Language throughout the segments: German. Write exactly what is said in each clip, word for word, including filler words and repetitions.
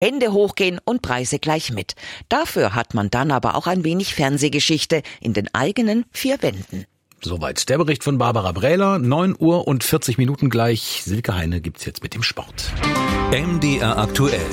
Hände hochgehen und Preise gleich mit. Dafür hat man dann aber auch ein wenig Fernsehgeschichte in den eigenen vier Wänden. Soweit der Bericht von Barbara Brähler. neun Uhr und vierzig Minuten gleich. Silke Heine gibt's jetzt mit dem Sport. M D R aktuell.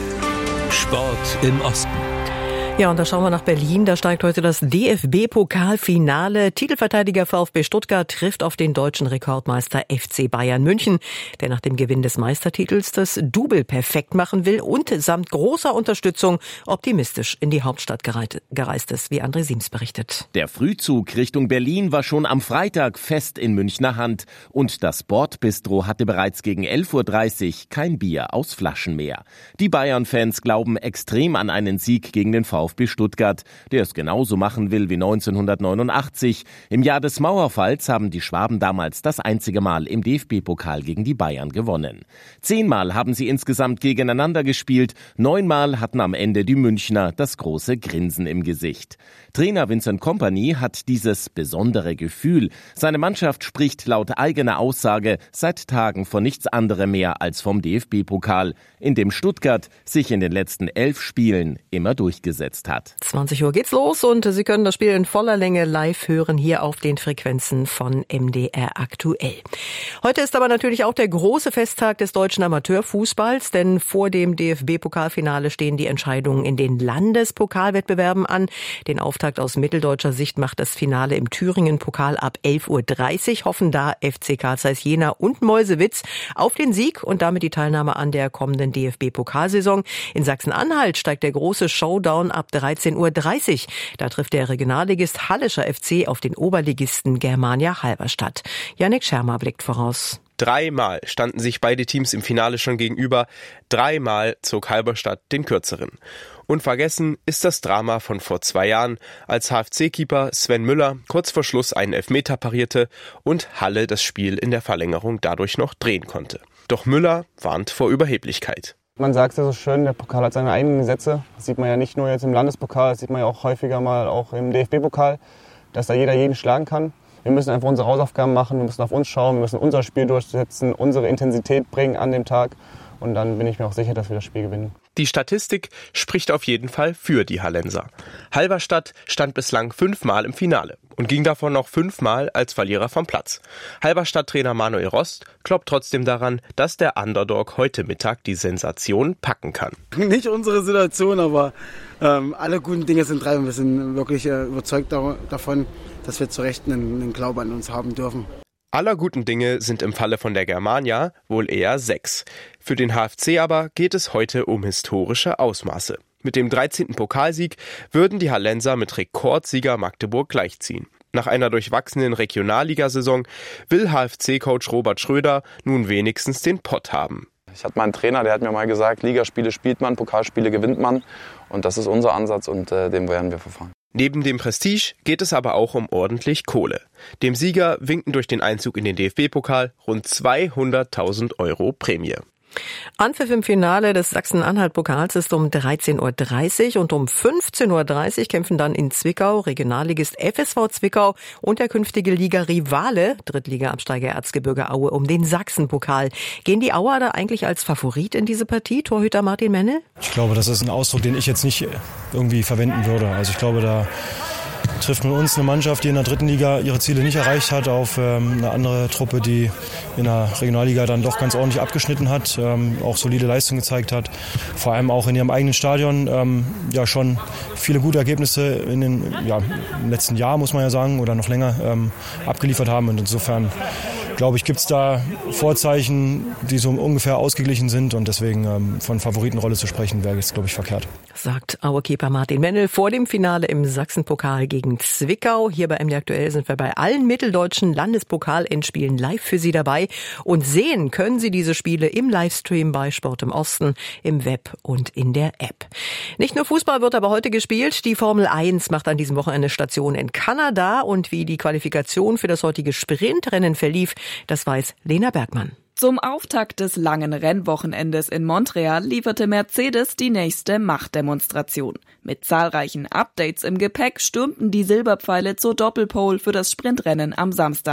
Sport im Osten. Ja, und da schauen wir nach Berlin. Da steigt heute das D F B-Pokalfinale. Titelverteidiger VfB Stuttgart trifft auf den deutschen Rekordmeister F C Bayern München, der nach dem Gewinn des Meistertitels das Double perfekt machen will und samt großer Unterstützung optimistisch in die Hauptstadt gereist ist, wie André Siems berichtet. Der Frühzug Richtung Berlin war schon am Freitag fest in Münchner Hand und das Bordbistro hatte bereits gegen elf Uhr dreißig kein Bier aus Flaschen mehr. Die Bayern-Fans glauben extrem an einen Sieg gegen den VfB VfB Stuttgart, der es genauso machen will wie neunzehnhundertneunundachtzig. Im Jahr des Mauerfalls haben die Schwaben damals das einzige Mal im D F B-Pokal gegen die Bayern gewonnen. Zehnmal haben sie insgesamt gegeneinander gespielt, neunmal hatten am Ende die Münchner das große Grinsen im Gesicht. Trainer Vincent Kompany hat dieses besondere Gefühl. Seine Mannschaft spricht laut eigener Aussage seit Tagen von nichts anderem mehr als vom D F B-Pokal, in dem Stuttgart sich in den letzten elf Spielen immer durchgesetzt hat. zwanzig Uhr geht's los und Sie können das Spiel in voller Länge live hören hier auf den Frequenzen von M D R aktuell. Heute ist aber natürlich auch der große Festtag des deutschen Amateurfußballs, denn vor dem D F B-Pokalfinale stehen die Entscheidungen in den Landespokalwettbewerben an. Den Auftakt aus mitteldeutscher Sicht macht das Finale im Thüringen-Pokal ab elf Uhr dreißig. Hoffen da F C Carl Zeiss Jena und Meuselwitz auf den Sieg und damit die Teilnahme an der kommenden D F B-Pokalsaison. In Sachsen-Anhalt steigt der große Showdown ab dreizehn Uhr dreißig. Da trifft der Regionalligist Hallischer F C auf den Oberligisten Germania Halberstadt. Jannik Schermer blickt voraus. Dreimal standen sich beide Teams im Finale schon gegenüber. Dreimal zog Halberstadt den kürzeren. Unvergessen ist das Drama von vor zwei Jahren, als H F C-Keeper Sven Müller kurz vor Schluss einen Elfmeter parierte und Halle das Spiel in der Verlängerung dadurch noch drehen konnte. Doch Müller warnt vor Überheblichkeit. Man sagt es ja so schön, der Pokal hat seine eigenen Gesetze. Das sieht man ja nicht nur jetzt im Landespokal, das sieht man ja auch häufiger mal auch im D F B-Pokal, dass da jeder jeden schlagen kann. Wir müssen einfach unsere Hausaufgaben machen, wir müssen auf uns schauen, wir müssen unser Spiel durchsetzen, unsere Intensität bringen an dem Tag. Und dann bin ich mir auch sicher, dass wir das Spiel gewinnen. Die Statistik spricht auf jeden Fall für die Hallenser. Halberstadt stand bislang fünfmal im Finale und ging davon noch fünfmal als Verlierer vom Platz. Halberstadt-Trainer Manuel Rost glaubt trotzdem daran, dass der Underdog heute Mittag die Sensation packen kann. Nicht unsere Situation, aber ähm, alle guten Dinge sind drei und wir sind wirklich äh, überzeugt davon, dass wir zu Recht einen, einen Glauben an uns haben dürfen. Aller guten Dinge sind im Falle von der Germania wohl eher sechs. Für den H F C aber geht es heute um historische Ausmaße. Mit dem dreizehnten Pokalsieg würden die Hallenser mit Rekordsieger Magdeburg gleichziehen. Nach einer durchwachsenen Regionalligasaison will H F C-Coach Robert Schröder nun wenigstens den Pott haben. Ich hatte mal einen Trainer, der hat mir mal gesagt, Ligaspiele spielt man, Pokalspiele gewinnt man. Und das ist unser Ansatz und äh, dem werden wir verfahren. Neben dem Prestige geht es aber auch um ordentlich Kohle. Dem Sieger winken durch den Einzug in den D F B-Pokal rund zweihunderttausend Euro Prämie. Anpfiff im Finale des Sachsen-Anhalt-Pokals ist um dreizehn Uhr dreißig und um fünfzehn Uhr dreißig kämpfen dann in Zwickau Regionalligist F S V Zwickau und der künftige Liga-Rivale, Drittliga-Absteiger Erzgebirge Aue, um den Sachsen-Pokal. Gehen die Auer da eigentlich als Favorit in diese Partie, Torhüter Martin Mennel? Ich glaube, das ist ein Ausdruck, den ich jetzt nicht irgendwie verwenden würde. Also ich glaube, da trifft man uns eine Mannschaft, die in der dritten Liga ihre Ziele nicht erreicht hat, auf ähm, eine andere Truppe, die in der Regionalliga dann doch ganz ordentlich abgeschnitten hat, ähm, auch solide Leistung gezeigt hat, vor allem auch in ihrem eigenen Stadion ähm, ja schon viele gute Ergebnisse in den ja, im letzten Jahr, muss man ja sagen, oder noch länger ähm, abgeliefert haben. Und insofern, glaube ich, gibt es da Vorzeichen, die so ungefähr ausgeglichen sind. Und deswegen ähm, von Favoritenrolle zu sprechen, wäre jetzt, glaube ich, verkehrt. Sagt Auerkeeper Martin Mennel vor dem Finale im Sachsenpokal gegen Zwickau. Hier bei M D Aktuell sind wir bei allen mitteldeutschen Landespokal-Endspielen live für Sie dabei. Und sehen können Sie diese Spiele im Livestream bei Sport im Osten, im Web und in der App. Nicht nur Fußball wird aber heute gespielt. Die Formel eins macht an diesem Wochenende Station in Kanada. Und wie die Qualifikation für das heutige Sprintrennen verlief, das weiß Lena Bergmann. Zum Auftakt des langen Rennwochenendes in Montreal lieferte Mercedes die nächste Machtdemonstration. Mit zahlreichen Updates im Gepäck stürmten die Silberpfeile zur Doppelpole für das Sprintrennen am Samstag.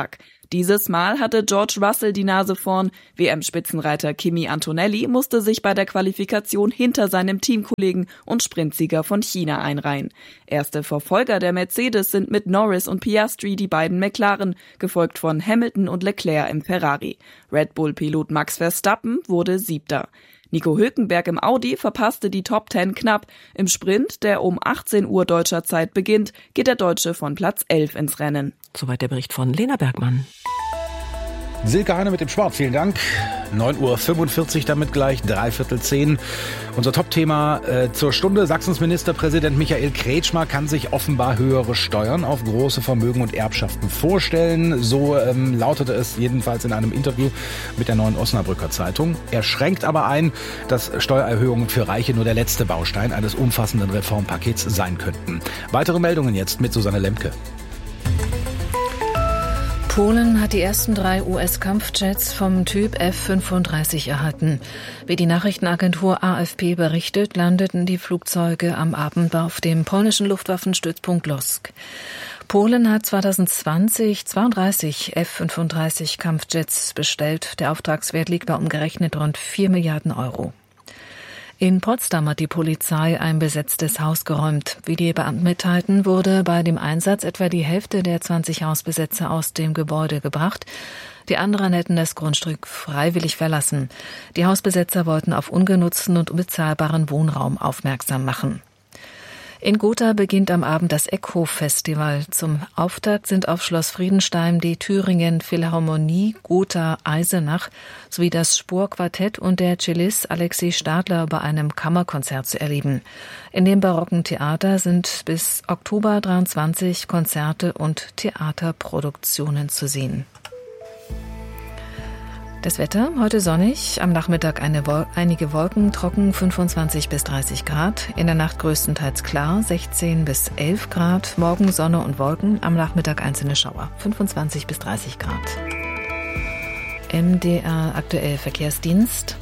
Dieses Mal hatte George Russell die Nase vorn. W M-Spitzenreiter Kimi Antonelli musste sich bei der Qualifikation hinter seinem Teamkollegen und Sprintsieger von China einreihen. Erste Verfolger der Mercedes sind mit Norris und Piastri die beiden McLaren, gefolgt von Hamilton und Leclerc im Ferrari. Red Bull-Pilot Max Verstappen wurde Siebter. Nico Hülkenberg im Audi verpasste die Top Ten knapp. Im Sprint, der um achtzehn Uhr deutscher Zeit beginnt, geht der Deutsche von Platz elf ins Rennen. Soweit der Bericht von Lena Bergmann. Silke Heine mit dem Sport, vielen Dank. neun Uhr fünfundvierzig damit gleich, dreiviertel zehn. Unser Topthema äh, zur Stunde. Sachsens Ministerpräsident Michael Kretschmer kann sich offenbar höhere Steuern auf große Vermögen und Erbschaften vorstellen. So ähm, lautete es jedenfalls in einem Interview mit der Neuen Osnabrücker Zeitung. Er schränkt aber ein, dass Steuererhöhungen für Reiche nur der letzte Baustein eines umfassenden Reformpakets sein könnten. Weitere Meldungen jetzt mit Susanne Lemke. Polen hat die ersten drei U S-Kampfjets vom Typ F fünfunddreißig erhalten. Wie die Nachrichtenagentur A F P berichtet, landeten die Flugzeuge am Abend auf dem polnischen Luftwaffenstützpunkt Lotsk. Polen hat zwanzig zwanzig zweiunddreißig F fünfunddreißig Kampfjets bestellt. Der Auftragswert liegt bei umgerechnet rund vier Milliarden Euro. In Potsdam hat die Polizei ein besetztes Haus geräumt. Wie die Beamten mitteilten, wurde bei dem Einsatz etwa die Hälfte der zwanzig Hausbesetzer aus dem Gebäude gebracht. Die anderen hätten das Grundstück freiwillig verlassen. Die Hausbesetzer wollten auf ungenutzten und unbezahlbaren Wohnraum aufmerksam machen. In Gotha beginnt am Abend das Echo-Festival. Zum Auftakt sind auf Schloss Friedenstein die Thüringen Philharmonie Gotha-Eisenach sowie das Spohr-Quartett und der Cellist Alexei Stadler bei einem Kammerkonzert zu erleben. In dem barocken Theater sind bis Oktober dreiundzwanzig Konzerte und Theaterproduktionen zu sehen. Das Wetter, heute sonnig, am Nachmittag eine Wol- einige Wolken, trocken fünfundzwanzig bis dreißig Grad, in der Nacht größtenteils klar, sechzehn bis elf Grad, morgen Sonne und Wolken, am Nachmittag einzelne Schauer, fünfundzwanzig bis dreißig Grad. M D R aktuell Verkehrsdienst.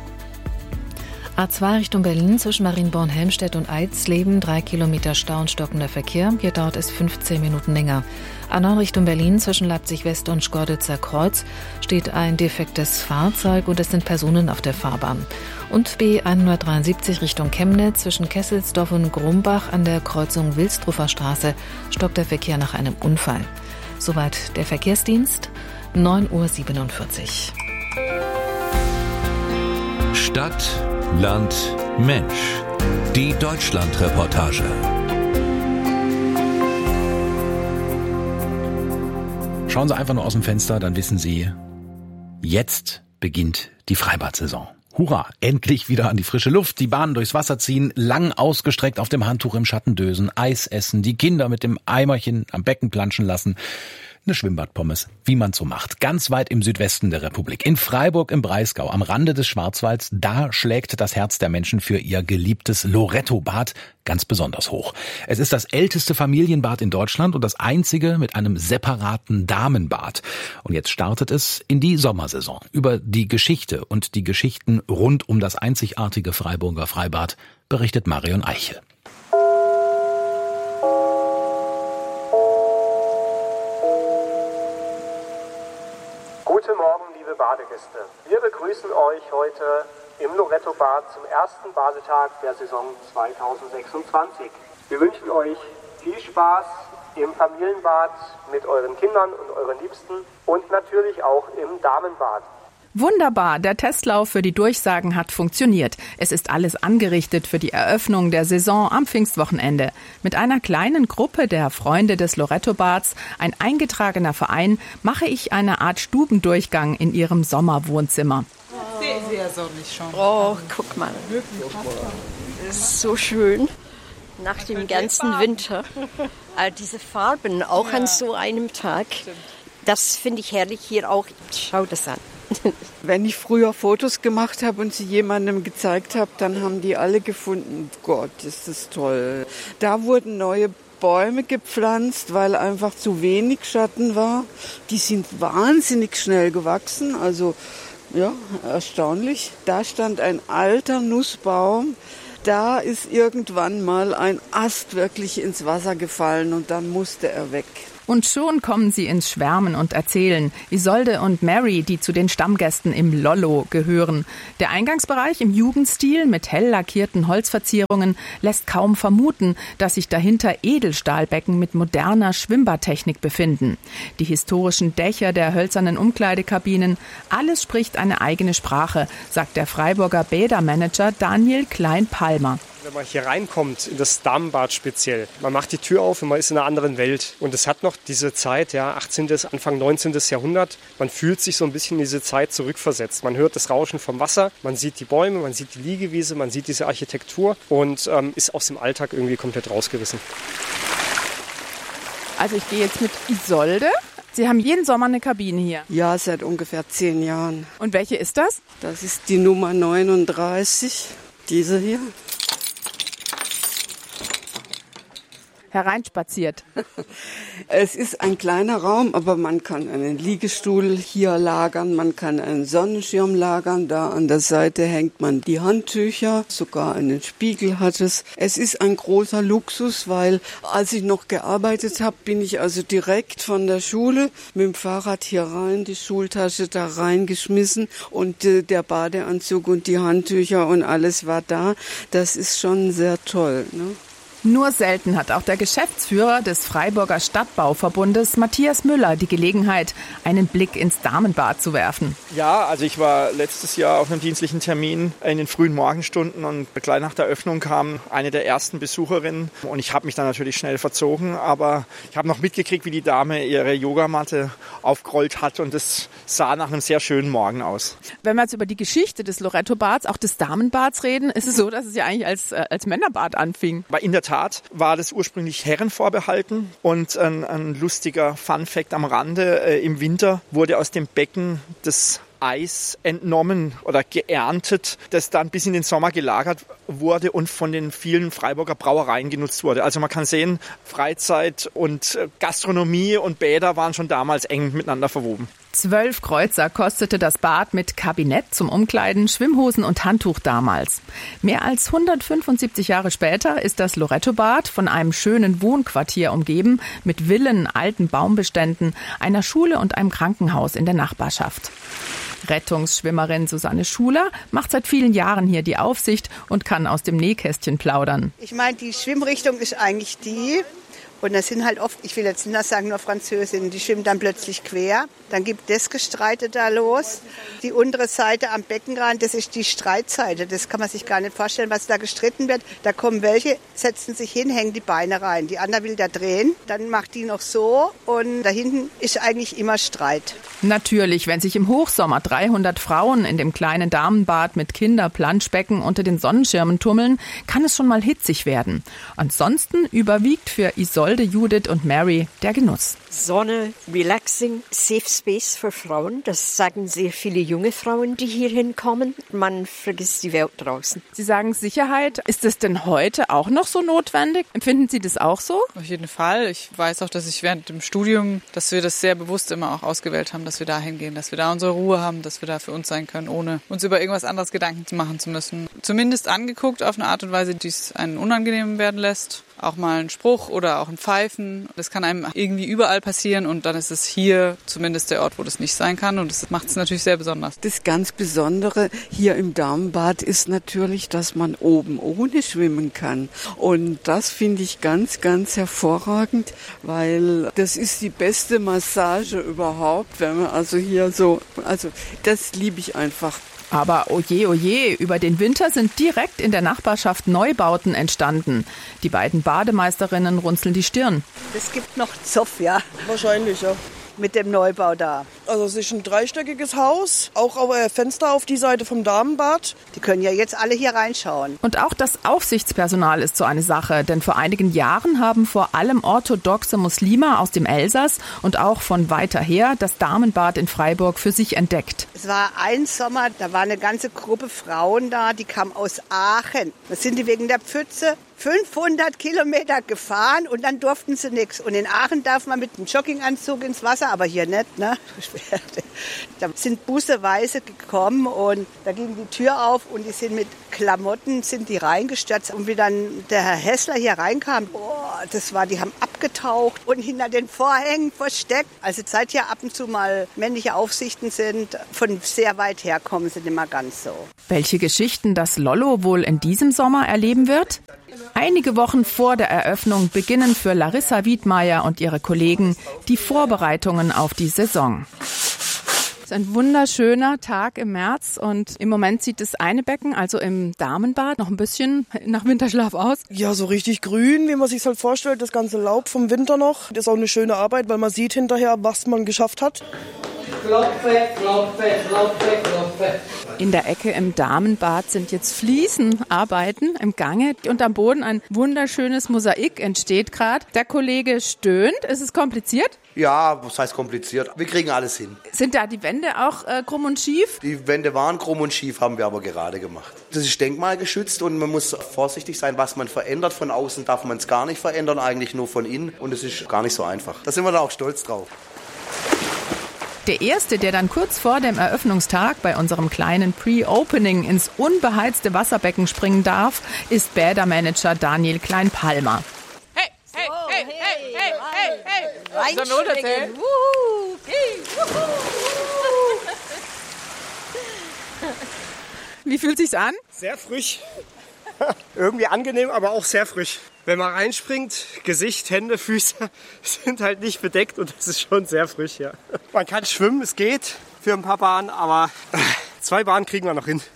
A zwei Richtung Berlin zwischen Marienborn-Helmstedt und Eisleben, drei Kilometer Stau und stockender Verkehr. Hier dauert es fünfzehn Minuten länger. A neun Richtung Berlin zwischen Leipzig-West und Schkeuditzer Kreuz steht ein defektes Fahrzeug und es sind Personen auf der Fahrbahn. Und B hundertdreiundsiebzig Richtung Chemnitz zwischen Kesselsdorf und Grumbach an der Kreuzung Wilsdruffer Straße stockt der Verkehr nach einem Unfall. Soweit der Verkehrsdienst, neun Uhr siebenundvierzig. Stadt, Land, Mensch. Die Deutschland-Reportage. Schauen Sie einfach nur aus dem Fenster, dann wissen Sie, jetzt beginnt die Freibad-Saison. Hurra, endlich wieder an die frische Luft, die Bahnen durchs Wasser ziehen, lang ausgestreckt auf dem Handtuch im Schatten dösen, Eis essen, die Kinder mit dem Eimerchen am Becken planschen lassen. Eine Schwimmbadpommes, wie man so macht. Ganz weit im Südwesten der Republik, in Freiburg im Breisgau, am Rande des Schwarzwalds, da schlägt das Herz der Menschen für ihr geliebtes Loretto-Bad ganz besonders hoch. Es ist das älteste Familienbad in Deutschland und das einzige mit einem separaten Damenbad. Und jetzt startet es in die Sommersaison. Über die Geschichte und die Geschichten rund um das einzigartige Freiburger Freibad berichtet Marion Eichel. Guten Morgen, liebe Badegäste. Wir begrüßen euch heute im Loretto-Bad zum ersten Badetag der Saison zweitausendsechsundzwanzig. Wir wünschen euch viel Spaß im Familienbad mit euren Kindern und euren Liebsten und natürlich auch im Damenbad. Wunderbar, der Testlauf für die Durchsagen hat funktioniert. Es ist alles angerichtet für die Eröffnung der Saison am Pfingstwochenende. Mit einer kleinen Gruppe der Freunde des Loretto-Bads, ein eingetragener Verein, mache ich eine Art Stubendurchgang in ihrem Sommerwohnzimmer. Sehr, sehr sonnig schon. Oh, guck mal. Das ist so schön. Nach dem ganzen Winter. All diese Farben, auch an so einem Tag. Das finde ich herrlich hier auch. Schau das an. Wenn ich früher Fotos gemacht habe und sie jemandem gezeigt habe, dann haben die alle gefunden, Gott, ist das toll. Da wurden neue Bäume gepflanzt, weil einfach zu wenig Schatten war. Die sind wahnsinnig schnell gewachsen, also ja, erstaunlich. Da stand ein alter Nussbaum. Da ist irgendwann mal ein Ast wirklich ins Wasser gefallen und dann musste er weg. Und schon kommen sie ins Schwärmen und erzählen. Isolde und Mary, die zu den Stammgästen im Lollo gehören. Der Eingangsbereich im Jugendstil mit hell lackierten Holzverzierungen lässt kaum vermuten, dass sich dahinter Edelstahlbecken mit moderner Schwimmbadtechnik befinden. Die historischen Dächer der hölzernen Umkleidekabinen, alles spricht eine eigene Sprache, sagt der Freiburger Bädermanager Daniel Klein-Palmer. Wenn man hier reinkommt, in das Damenbad speziell, man macht die Tür auf und man ist in einer anderen Welt. Und es hat noch diese Zeit, ja, achtzehnten. Anfang neunzehnten. Jahrhundert. Man fühlt sich so ein bisschen in diese Zeit zurückversetzt. Man hört das Rauschen vom Wasser, man sieht die Bäume, man sieht die Liegewiese, man sieht diese Architektur und ähm, ist aus dem Alltag irgendwie komplett rausgerissen. Also ich gehe jetzt mit Isolde. Sie haben jeden Sommer eine Kabine hier. Ja, seit ungefähr zehn Jahren. Und welche ist das? Das ist die Nummer neununddreißig, diese hier. Hereinspaziert. Es ist ein kleiner Raum, aber man kann einen Liegestuhl hier lagern, man kann einen Sonnenschirm lagern, da an der Seite hängt man die Handtücher, sogar einen Spiegel hat es. Es ist ein großer Luxus, weil als ich noch gearbeitet habe, bin ich also direkt von der Schule mit dem Fahrrad hier rein, die Schultasche da reingeschmissen und äh, der Badeanzug und die Handtücher und alles war da. Das ist schon sehr toll, ne? Nur selten hat auch der Geschäftsführer des Freiburger Stadtbauverbundes, Matthias Müller, die Gelegenheit, einen Blick ins Damenbad zu werfen. Ja, also ich war letztes Jahr auf einem dienstlichen Termin in den frühen Morgenstunden und gleich nach der Öffnung kam eine der ersten Besucherinnen und ich habe mich dann natürlich schnell verzogen, aber ich habe noch mitgekriegt, wie die Dame ihre Yogamatte aufgerollt hat und es sah nach einem sehr schönen Morgen aus. Wenn wir jetzt über die Geschichte des Loretto-Bads, auch des Damenbads reden, ist es so, dass es ja eigentlich als, äh, als Männerbad anfing. Aber in der Tat war das ursprünglich Herren vorbehalten und ein, ein lustiger Funfact am Rande, äh, im Winter wurde aus dem Becken das Eis entnommen oder geerntet, das dann bis in den Sommer gelagert wurde und von den vielen Freiburger Brauereien genutzt wurde. Also man kann sehen, Freizeit und Gastronomie und Bäder waren schon damals eng miteinander verwoben. Zwölf Kreuzer kostete das Bad mit Kabinett zum Umkleiden, Schwimmhosen und Handtuch damals. Mehr als hundertfünfundsiebzig Jahre später ist das Loretto-Bad von einem schönen Wohnquartier umgeben, mit Villen, alten Baumbeständen, einer Schule und einem Krankenhaus in der Nachbarschaft. Rettungsschwimmerin Susanne Schuler macht seit vielen Jahren hier die Aufsicht und kann aus dem Nähkästchen plaudern. Ich meine, die Schwimmrichtung ist eigentlich die, und das sind halt oft, ich will jetzt nicht sagen nur Französinnen, die schwimmen dann plötzlich quer. Dann gibt das Gestreite da los. Die untere Seite am Beckenrand, das ist die Streitseite. Das kann man sich gar nicht vorstellen, was da gestritten wird. Da kommen welche, setzen sich hin, hängen die Beine rein. Die andere will da drehen, dann macht die noch so und da hinten ist eigentlich immer Streit. Natürlich, wenn sich im Hochsommer dreihundert Frauen in dem kleinen Damenbad mit Kinderplanschbecken unter den Sonnenschirmen tummeln, kann es schon mal hitzig werden. Ansonsten überwiegt für Isolde, Judith und Mary der Genuss. Sonne, relaxing, safe space für Frauen. Das sagen sehr viele junge Frauen, die hierhin kommen. Man vergisst die Welt draußen. Sie sagen Sicherheit. Ist das denn heute auch noch so notwendig? Empfinden Sie das auch so? Auf jeden Fall. Ich weiß auch, dass ich während dem Studium, dass wir das sehr bewusst immer auch ausgewählt haben, dass wir da hingehen, dass wir da unsere Ruhe haben, dass wir da für uns sein können, ohne uns über irgendwas anderes Gedanken machen zu müssen. Zumindest angeguckt auf eine Art und Weise, die es einen unangenehm werden lässt. Auch mal ein Spruch oder auch ein Pfeifen. Das kann einem irgendwie überall passieren und dann ist es hier zumindest der Ort, wo das nicht sein kann und das macht es natürlich sehr besonders. Das ganz Besondere hier im Damenbad ist natürlich, dass man oben ohne schwimmen kann und das finde ich ganz, ganz hervorragend, weil das ist die beste Massage überhaupt, wenn man also hier so, also das liebe ich einfach. Aber oje, oje, über den Winter sind direkt in der Nachbarschaft Neubauten entstanden. Die beiden Bademeisterinnen runzeln die Stirn. Es gibt noch Zoff, ja. Wahrscheinlich, ja. Mit dem Neubau da. Also es ist ein dreistöckiges Haus, auch Fenster auf die Seite vom Damenbad. Die können ja jetzt alle hier reinschauen. Und auch das Aufsichtspersonal ist so eine Sache, denn vor einigen Jahren haben vor allem orthodoxe Muslime aus dem Elsass und auch von weiter her das Damenbad in Freiburg für sich entdeckt. Es war ein Sommer, da war eine ganze Gruppe Frauen da, die kamen aus Aachen. Das sind die wegen der Pfütze fünfhundert Kilometer gefahren und dann durften sie nichts. Und in Aachen darf man mit einem Jogginganzug ins Wasser, aber hier nicht, ne? Da sind busseweise gekommen und da ging die Tür auf und die sind mit Klamotten, sind die reingestürzt. Und wie dann der Herr Hessler hier reinkam, oh, das war, die haben abgetaucht und hinter den Vorhängen versteckt. Also seit hier ab und zu mal männliche Aufsichten sind, von sehr weit her kommen sie nicht mehr ganz so. Welche Geschichten das Lollo wohl in diesem Sommer erleben wird? Einige Wochen vor der Eröffnung beginnen für Larissa Wiedmeier und ihre Kollegen die Vorbereitungen auf die Saison. Es ist ein wunderschöner Tag im März und im Moment sieht das eine Becken, also im Damenbad, noch ein bisschen nach Winterschlaf aus. Ja, so richtig grün, wie man sich halt vorstellt, das ganze Laub vom Winter noch. Das ist auch eine schöne Arbeit, weil man sieht hinterher, was man geschafft hat. Klopfe, klopfe, klopfe, klopfe. In der Ecke im Damenbad sind jetzt Fliesenarbeiten im Gange und am Boden ein wunderschönes Mosaik entsteht gerade. Der Kollege stöhnt. Ist es kompliziert? Ja, was heißt kompliziert? Wir kriegen alles hin. Sind da die Wände auch äh, krumm und schief? Die Wände waren krumm und schief, haben wir aber gerade gemacht. Das ist denkmalgeschützt und man muss vorsichtig sein, was man verändert. Von außen darf man es gar nicht verändern, eigentlich nur von innen. Und es ist gar nicht so einfach. Da sind wir da auch stolz drauf. Der Erste, der dann kurz vor dem Eröffnungstag bei unserem kleinen Pre-Opening ins unbeheizte Wasserbecken springen darf, ist Bädermanager Daniel Klein-Palmer. Hey, hey, hey, hey, hey, hey, hey. Reinspringen. Wuhu. Hey. Wuhu. Wie fühlt sich's an? Sehr frisch. Irgendwie angenehm, aber auch sehr frisch. Wenn man reinspringt, Gesicht, Hände, Füße sind halt nicht bedeckt und das ist schon sehr frisch, ja. Man kann schwimmen, es geht für ein paar Bahnen, aber zwei Bahnen kriegen wir noch hin.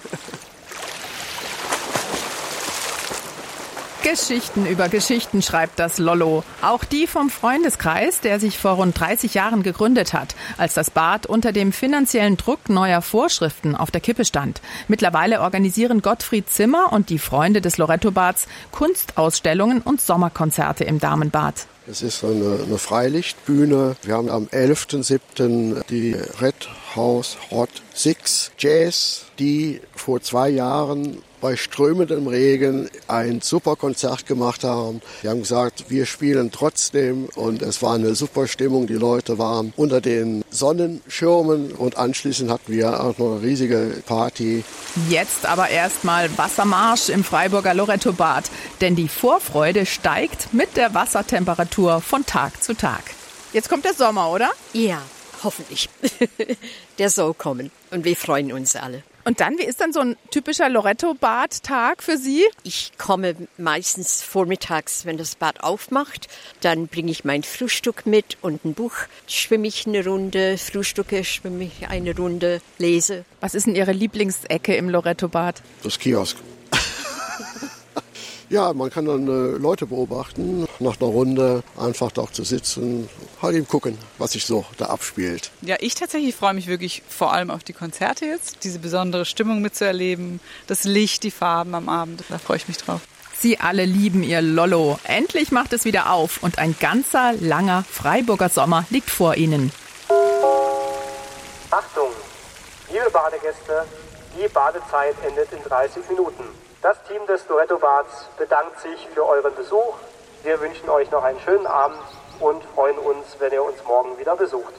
Geschichten über Geschichten schreibt das Lollo. Auch die vom Freundeskreis, der sich vor rund dreißig Jahren gegründet hat, als das Bad unter dem finanziellen Druck neuer Vorschriften auf der Kippe stand. Mittlerweile organisieren Gottfried Zimmer und die Freunde des Loretto-Bads Kunstausstellungen und Sommerkonzerte im Damenbad. Es ist eine, eine Freilichtbühne. Wir haben am elften siebten die Red House Hot Six Jazz, die vor zwei Jahren bei strömendem Regen ein super Konzert gemacht haben. Wir haben gesagt, wir spielen trotzdem und es war eine super Stimmung. Die Leute waren unter den Sonnenschirmen und anschließend hatten wir auch noch eine riesige Party. Jetzt aber erstmal Wassermarsch im Freiburger Loretto-Bad, denn die Vorfreude steigt mit der Wassertemperatur von Tag zu Tag. Jetzt kommt der Sommer, oder? Ja, hoffentlich. Der soll kommen und wir freuen uns alle. Und dann, wie ist dann so ein typischer Loretto-Bad-Tag für Sie? Ich komme meistens vormittags, wenn das Bad aufmacht. Dann bringe ich mein Frühstück mit und ein Buch. Schwimme ich eine Runde, frühstücke, schwimme ich eine Runde, lese. Was ist denn Ihre Lieblingsecke im Loretto-Bad? Das Kiosk. Ja, man kann dann äh, Leute beobachten, nach einer Runde einfach da auch zu sitzen, halt eben gucken, was sich so da abspielt. Ja, ich tatsächlich freue mich wirklich vor allem auf die Konzerte jetzt, diese besondere Stimmung mitzuerleben, das Licht, die Farben am Abend, da freue ich mich drauf. Sie alle lieben ihr Lollo. Endlich macht es wieder auf und ein ganzer, langer Freiburger Sommer liegt vor Ihnen. Achtung, liebe Badegäste, die Badezeit endet in dreißig Minuten. Das Team des Loretto-Bads bedankt sich für euren Besuch. Wir wünschen euch noch einen schönen Abend und freuen uns, wenn ihr uns morgen wieder besucht.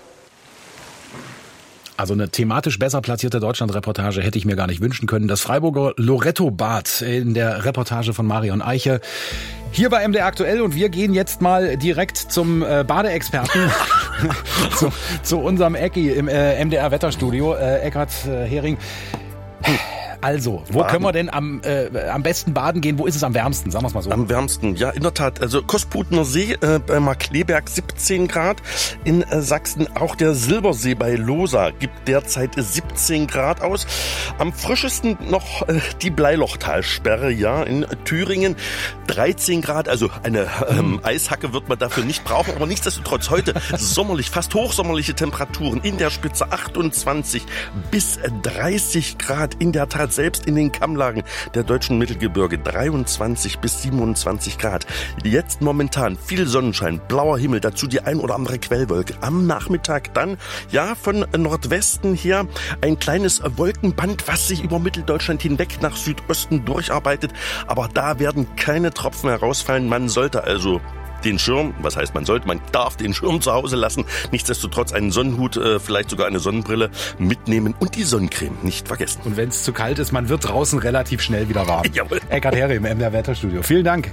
Also eine thematisch besser platzierte Deutschland-Reportage hätte ich mir gar nicht wünschen können. Das Freiburger Loretto-Bad in der Reportage von Marion Eiche. Hier bei M D R Aktuell und wir gehen jetzt mal direkt zum äh, Badeexperten, zu, zu unserem Ecki im äh, M D R Wetterstudio, äh, Eckhard äh, Hering. Also, wo baden. können wir denn am, äh, am besten baden gehen? Wo ist es am wärmsten? Sagen wir es mal so. Am wärmsten, ja, in der Tat. Also Kosputener See äh, bei Markleberg siebzehn Grad. In äh, Sachsen auch der Silbersee bei Losa gibt derzeit siebzehn Grad aus. Am frischesten noch äh, die Bleilochtalsperre, ja, in Thüringen dreizehn Grad. Also eine ähm, Eishacke wird man dafür nicht brauchen. Aber nichtsdestotrotz heute sommerlich, fast hochsommerliche Temperaturen. In der Spitze achtundzwanzig bis dreißig Grad. In der Tat wird selbst in den Kammlagen der deutschen Mittelgebirge dreiundzwanzig bis siebenundzwanzig Grad. Jetzt momentan viel Sonnenschein, blauer Himmel, dazu die ein oder andere Quellwolke. Am Nachmittag dann, ja, von Nordwesten her ein kleines Wolkenband, was sich über Mitteldeutschland hinweg nach Südosten durcharbeitet. Aber da werden keine Tropfen herausfallen. Man sollte also den Schirm, was heißt man sollte, man darf den Schirm zu Hause lassen, nichtsdestotrotz einen Sonnenhut, äh, vielleicht sogar eine Sonnenbrille mitnehmen und die Sonnencreme nicht vergessen. Und wenn es zu kalt ist, man wird draußen relativ schnell wieder warm. Jawohl. Eckhard Herre im M D R Wetterstudio. Vielen Dank.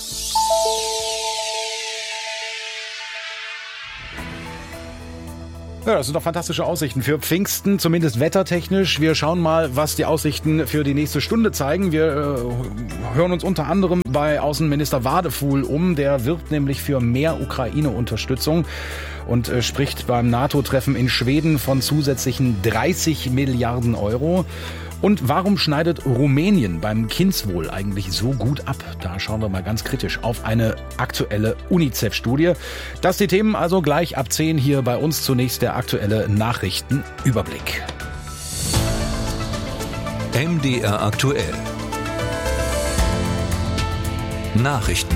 Ja, das sind doch fantastische Aussichten für Pfingsten, zumindest wettertechnisch. Wir schauen mal, was die Aussichten für die nächste Stunde zeigen. Wir äh, hören uns unter anderem bei Außenminister Wadefuhl um. Der wirbt nämlich für mehr Ukraine-Unterstützung und äh, spricht beim NATO-Treffen in Schweden von zusätzlichen dreißig Milliarden Euro. Und warum schneidet Rumänien beim Kindswohl eigentlich so gut ab? Da schauen wir mal ganz kritisch auf eine aktuelle UNICEF-Studie. Das die Themen also gleich ab zehn hier bei uns. Zunächst der aktuelle Nachrichtenüberblick. M D R aktuell. Nachrichten.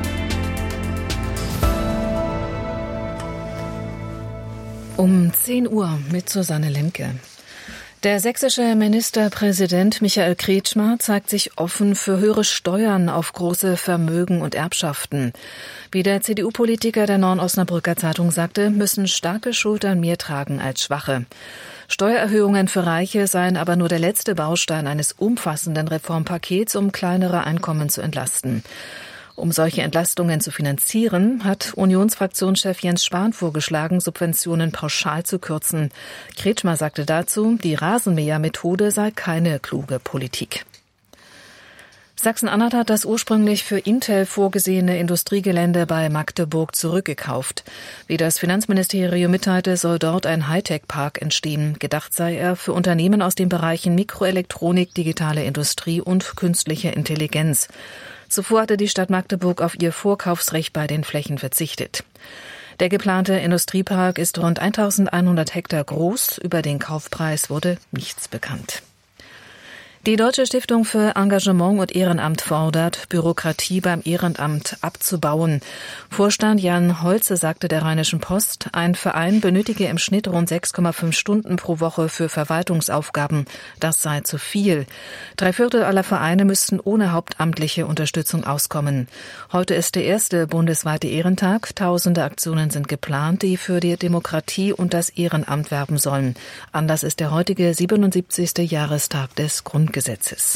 Um zehn Uhr mit Susanne Lemke. Der sächsische Ministerpräsident Michael Kretschmer zeigt sich offen für höhere Steuern auf große Vermögen und Erbschaften. Wie der C D U-Politiker der Neuen Osnabrücker Zeitung sagte, müssen starke Schultern mehr tragen als schwache. Steuererhöhungen für Reiche seien aber nur der letzte Baustein eines umfassenden Reformpakets, um kleinere Einkommen zu entlasten. Um solche Entlastungen zu finanzieren, hat Unionsfraktionschef Jens Spahn vorgeschlagen, Subventionen pauschal zu kürzen. Kretschmer sagte dazu, die Rasenmähermethode sei keine kluge Politik. Sachsen-Anhalt hat das ursprünglich für Intel vorgesehene Industriegelände bei Magdeburg zurückgekauft. Wie das Finanzministerium mitteilte, soll dort ein Hightech-Park entstehen. Gedacht sei er für Unternehmen aus den Bereichen Mikroelektronik, digitale Industrie und künstliche Intelligenz. Zuvor hatte die Stadt Magdeburg auf ihr Vorkaufsrecht bei den Flächen verzichtet. Der geplante Industriepark ist rund eintausendeinhundert Hektar groß. Über den Kaufpreis wurde nichts bekannt. Die Deutsche Stiftung für Engagement und Ehrenamt fordert, Bürokratie beim Ehrenamt abzubauen. Vorstand Jan Holze sagte der Rheinischen Post, ein Verein benötige im Schnitt rund sechs Komma fünf Stunden pro Woche für Verwaltungsaufgaben. Das sei zu viel. Drei Viertel aller Vereine müssten ohne hauptamtliche Unterstützung auskommen. Heute ist der erste bundesweite Ehrentag. Tausende Aktionen sind geplant, die für die Demokratie und das Ehrenamt werben sollen. Anlass ist der heutige siebenundsiebzigste Jahrestag des Grundgesetzes. Gesetzes.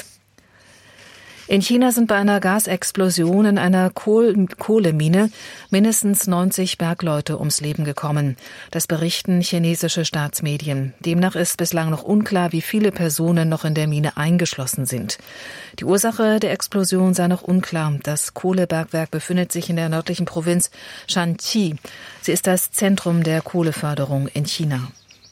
In China sind bei einer Gasexplosion in einer Kohl- Kohlemine mindestens neunzig Bergleute ums Leben gekommen. Das berichten chinesische Staatsmedien. Demnach ist bislang noch unklar, wie viele Personen noch in der Mine eingeschlossen sind. Die Ursache der Explosion sei noch unklar. Das Kohlebergwerk befindet sich in der nördlichen Provinz Shanxi. Sie ist das Zentrum der Kohleförderung in China.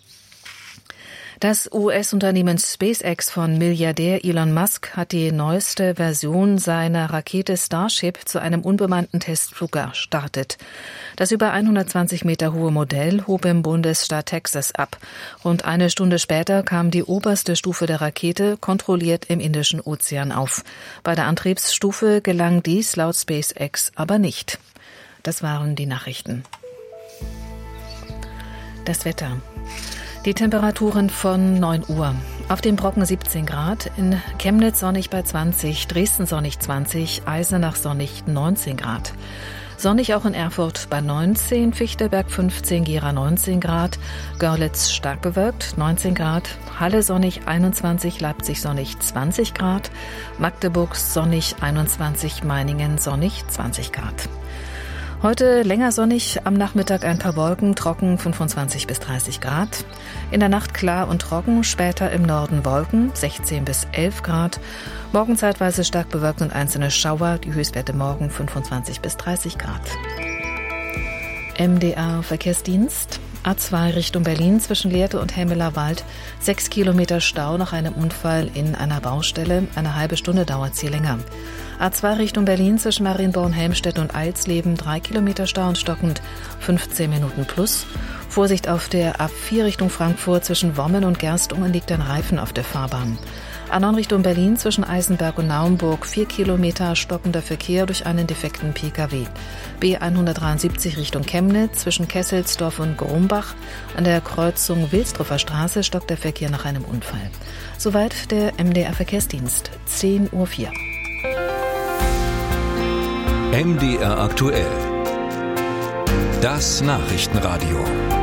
Das U S-Unternehmen SpaceX von Milliardär Elon Musk hat die neueste Version seiner Rakete Starship zu einem unbemannten Testflug gestartet. Das über hundertzwanzig Meter hohe Modell hob im Bundesstaat Texas ab. Rund eine Stunde später kam die oberste Stufe der Rakete kontrolliert im Indischen Ozean auf. Bei der Antriebsstufe gelang dies laut SpaceX aber nicht. Das waren die Nachrichten. Das Wetter. Die Temperaturen von neun Uhr. Auf dem Brocken siebzehn Grad, in Chemnitz sonnig bei zwanzig, Dresden sonnig zwanzig, Eisenach sonnig neunzehn Grad. Sonnig auch in Erfurt bei neunzehn, Fichtelberg fünfzehn, Gera neunzehn Grad, Görlitz stark bewölkt neunzehn Grad, Halle sonnig einundzwanzig, Leipzig sonnig zwanzig Grad, Magdeburg sonnig einundzwanzig, Meiningen sonnig zwanzig Grad. Heute länger sonnig, am Nachmittag ein paar Wolken, trocken fünfundzwanzig bis dreißig Grad. In der Nacht klar und trocken, später im Norden Wolken, sechzehn bis elf Grad. Morgen zeitweise stark bewölkt und einzelne Schauer, die Höchstwerte morgen fünfundzwanzig bis dreißig Grad. M D R Verkehrsdienst. A zwei Richtung Berlin zwischen Lehrte und Hemmeler Wald. Sechs Kilometer Stau nach einem Unfall in einer Baustelle. Eine halbe Stunde dauert es hier länger. A zwei Richtung Berlin zwischen Marienborn, Helmstedt und Eilsleben. Drei Kilometer Stau und stockend. fünfzehn Minuten plus. Vorsicht auf der A vier Richtung Frankfurt zwischen Wommen und Gerstungen liegt ein Reifen auf der Fahrbahn. A neun Richtung Berlin zwischen Eisenberg und Naumburg vier Kilometer stockender Verkehr durch einen defekten P K W. B hundertdreiundsiebzig Richtung Chemnitz zwischen Kesselsdorf und Grumbach. An der Kreuzung Wilsdruffer Straße stockt der Verkehr nach einem Unfall. Soweit der M D R Verkehrsdienst. zehn Uhr vier. M D R aktuell. Das Nachrichtenradio.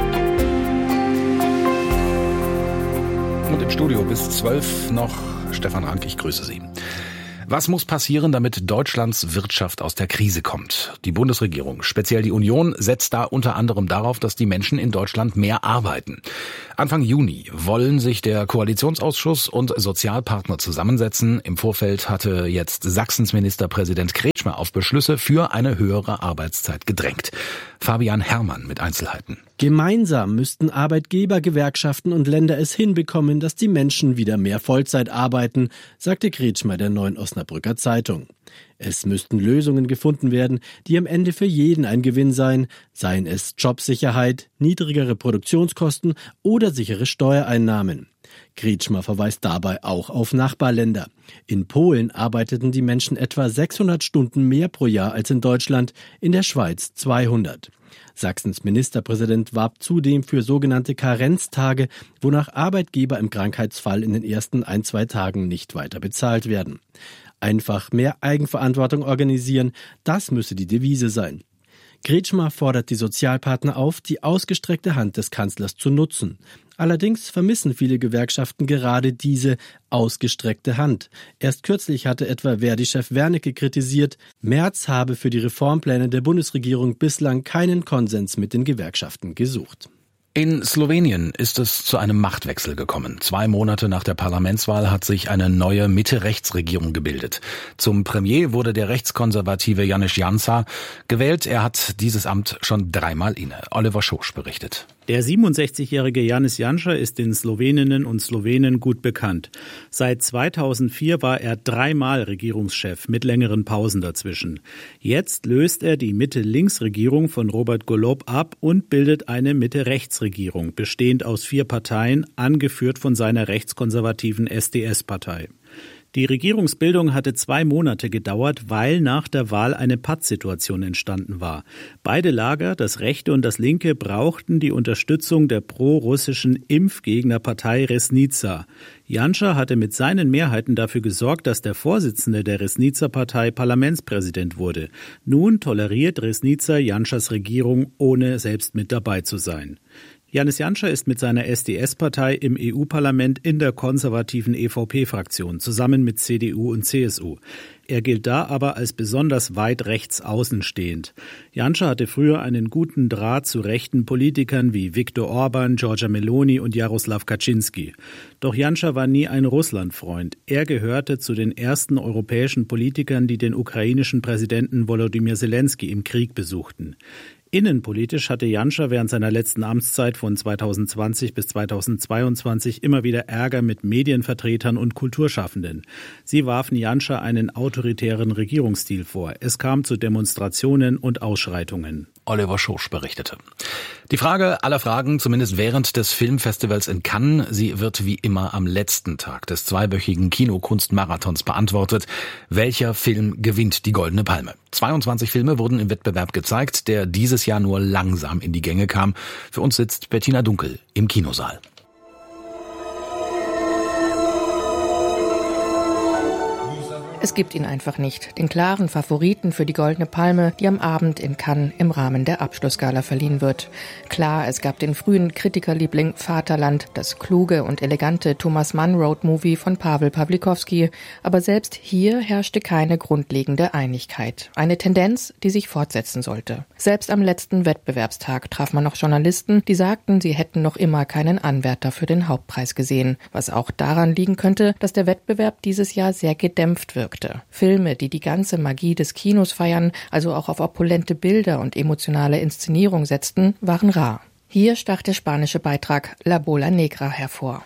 Und im Studio bis zwölf noch Stefan Rank, ich grüße Sie. Was muss passieren, damit Deutschlands Wirtschaft aus der Krise kommt? Die Bundesregierung, speziell die Union, setzt da unter anderem darauf, dass die Menschen in Deutschland mehr arbeiten. Anfang Juni wollen sich der Koalitionsausschuss und Sozialpartner zusammensetzen. Im Vorfeld hatte jetzt Sachsens Ministerpräsident Kretschmer auf Beschlüsse für eine höhere Arbeitszeit gedrängt. Fabian Herrmann mit Einzelheiten. Gemeinsam müssten Arbeitgeber, Gewerkschaften und Länder es hinbekommen, dass die Menschen wieder mehr Vollzeit arbeiten, sagte Kretschmer der Neuen Osnabrücker Zeitung. Es müssten Lösungen gefunden werden, die am Ende für jeden ein Gewinn seien, seien es Jobsicherheit, niedrigere Produktionskosten oder sichere Steuereinnahmen. Kretschmer verweist dabei auch auf Nachbarländer. In Polen arbeiteten die Menschen etwa sechshundert Stunden mehr pro Jahr als in Deutschland, in der Schweiz zweihundert. Sachsens Ministerpräsident warb zudem für sogenannte Karenztage, wonach Arbeitgeber im Krankheitsfall in den ersten ein, zwei Tagen nicht weiter bezahlt werden. Einfach mehr Eigenverantwortung organisieren, das müsse die Devise sein. Kretschmer fordert die Sozialpartner auf, die ausgestreckte Hand des Kanzlers zu nutzen. Allerdings vermissen viele Gewerkschaften gerade diese ausgestreckte Hand. Erst kürzlich hatte etwa Verdi-Chef Wernicke kritisiert, Merz habe für die Reformpläne der Bundesregierung bislang keinen Konsens mit den Gewerkschaften gesucht. In Slowenien ist es zu einem Machtwechsel gekommen. Zwei Monate nach der Parlamentswahl hat sich eine neue Mitte-Rechts-Regierung gebildet. Zum Premier wurde der rechtskonservative Janez Janša gewählt. Er hat dieses Amt schon dreimal inne. Oliver Schosch berichtet. Der siebenundsechzigjährige Janez Janša ist den Sloweninnen und Slowenen gut bekannt. Seit zweitausendvier war er dreimal Regierungschef mit längeren Pausen dazwischen. Jetzt löst er die Mitte-Links-Regierung von Robert Golob ab und bildet eine Mitte-Rechts-Regierung, bestehend aus vier Parteien, angeführt von seiner rechtskonservativen S D S-Partei. Die Regierungsbildung hatte zwei Monate gedauert, weil nach der Wahl eine Pattsituation entstanden war. Beide Lager, das rechte und das linke, brauchten die Unterstützung der pro-russischen Impfgegnerpartei Resnica. Janša hatte mit seinen Mehrheiten dafür gesorgt, dass der Vorsitzende der Resnica-Partei Parlamentspräsident wurde. Nun toleriert Resnica Janšas Regierung, ohne selbst mit dabei zu sein. Janez Janša ist mit seiner S D S-Partei im E U-Parlament in der konservativen E V P-Fraktion, zusammen mit C D U und C S U. Er gilt da aber als besonders weit rechts außenstehend. Janša hatte früher einen guten Draht zu rechten Politikern wie Viktor Orban, Giorgia Meloni und Jaroslaw Kaczynski. Doch Janša war nie ein Russlandfreund. Er gehörte zu den ersten europäischen Politikern, die den ukrainischen Präsidenten Volodymyr Zelensky im Krieg besuchten. Innenpolitisch hatte Janša während seiner letzten Amtszeit von zweitausendzwanzig bis zweitausendzweiundzwanzig immer wieder Ärger mit Medienvertretern und Kulturschaffenden. Sie warfen Janša einen autoritären Regierungsstil vor. Es kam zu Demonstrationen und Ausschreitungen. Oliver Schosch berichtete. Die Frage aller Fragen, zumindest während des Filmfestivals in Cannes, sie wird wie immer am letzten Tag des zweiwöchigen Kinokunstmarathons beantwortet. Welcher Film gewinnt die Goldene Palme? zweiundzwanzig Filme wurden im Wettbewerb gezeigt, der dieses Jahr nur langsam in die Gänge kam. Für uns sitzt Bettina Dunkel im Kinosaal. Es gibt ihn einfach nicht, den klaren Favoriten für die Goldene Palme, die am Abend in Cannes im Rahmen der Abschlussgala verliehen wird. Klar, es gab den frühen Kritikerliebling Vaterland, das kluge und elegante Thomas Mann Road-Movie von Paweł Pawlikowski, aber selbst hier herrschte keine grundlegende Einigkeit. Eine Tendenz, die sich fortsetzen sollte. Selbst am letzten Wettbewerbstag traf man noch Journalisten, die sagten, sie hätten noch immer keinen Anwärter für den Hauptpreis gesehen, was auch daran liegen könnte, dass der Wettbewerb dieses Jahr sehr gedämpft wirkte. Filme, die die ganze Magie des Kinos feiern, also auch auf opulente Bilder und emotionale Inszenierung setzten, waren rar. Hier stach der spanische Beitrag La Bola Negra hervor.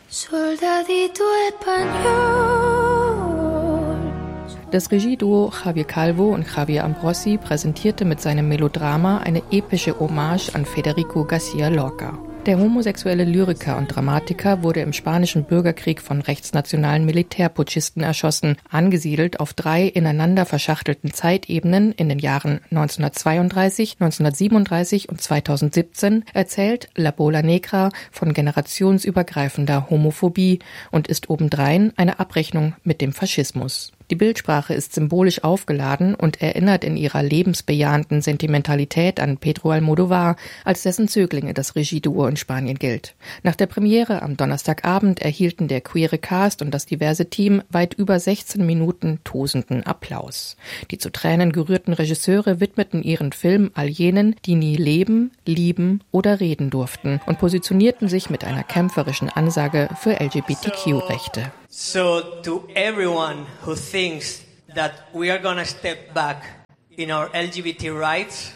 Das Regieduo Javier Calvo und Javier Ambrosi präsentierte mit seinem Melodrama eine epische Hommage an Federico García Lorca. Der homosexuelle Lyriker und Dramatiker wurde im spanischen Bürgerkrieg von rechtsnationalen Militärputschisten erschossen. Angesiedelt auf drei ineinander verschachtelten Zeitebenen in den Jahren neunzehnhundertzweiunddreißig, neunzehnhundertsiebenunddreißig und zweitausendsiebzehn erzählt La Bola Negra von generationsübergreifender Homophobie und ist obendrein eine Abrechnung mit dem Faschismus. Die Bildsprache ist symbolisch aufgeladen und erinnert in ihrer lebensbejahenden Sentimentalität an Pedro Almodóvar, als dessen Zöglinge das Regieduo in Spanien gilt. Nach der Premiere am Donnerstagabend erhielten der queere Cast und das diverse Team weit über sechzehn Minuten tosenden Applaus. Die zu Tränen gerührten Regisseure widmeten ihren Film all jenen, die nie leben, lieben oder reden durften und positionierten sich mit einer kämpferischen Ansage für L G B T Q-Rechte. So to everyone who thinks that we are going to step back in our L G B T rights,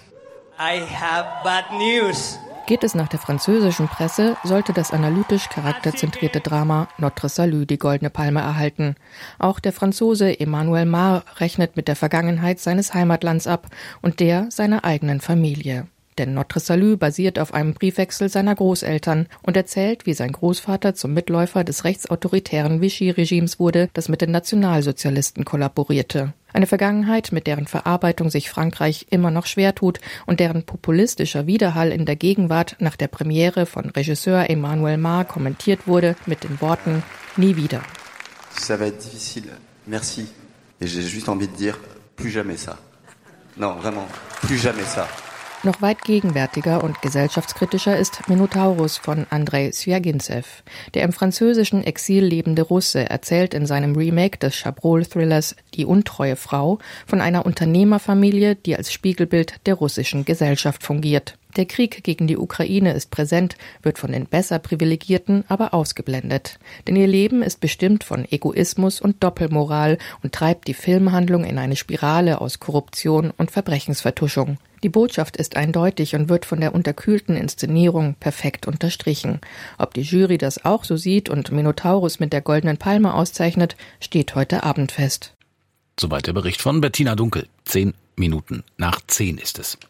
I have bad news. Geht es nach der französischen Presse, sollte das analytisch charakterzentrierte Drama Notre Salut die Goldene Palme erhalten. Auch der Franzose Emmanuel Mar rechnet mit der Vergangenheit seines Heimatlands ab und der seiner eigenen Familie. Denn Notre Salut basiert auf einem Briefwechsel seiner Großeltern und erzählt, wie sein Großvater zum Mitläufer des rechtsautoritären Vichy-Regimes wurde, das mit den Nationalsozialisten kollaborierte. Eine Vergangenheit, mit deren Verarbeitung sich Frankreich immer noch schwer tut und deren populistischer Widerhall in der Gegenwart nach der Premiere von Regisseur Emmanuel Mar kommentiert wurde mit den Worten „Nie wieder“. Ça va être difficile. Merci. Et j'ai juste envie de dire plus jamais ça. Non, vraiment, plus jamais ça. Noch weit gegenwärtiger und gesellschaftskritischer ist Minotaurus von Andrei Swjagintsev. Der im französischen Exil lebende Russe erzählt in seinem Remake des Chabrol-Thrillers Die untreue Frau von einer Unternehmerfamilie, die als Spiegelbild der russischen Gesellschaft fungiert. Der Krieg gegen die Ukraine ist präsent, wird von den besser Privilegierten aber ausgeblendet. Denn ihr Leben ist bestimmt von Egoismus und Doppelmoral und treibt die Filmhandlung in eine Spirale aus Korruption und Verbrechensvertuschung. Die Botschaft ist eindeutig und wird von der unterkühlten Inszenierung perfekt unterstrichen. Ob die Jury das auch so sieht und Minotaurus mit der Goldenen Palme auszeichnet, steht heute Abend fest. Soweit der Bericht von Bettina Dunkel. Zehn Minuten nach zehn ist es.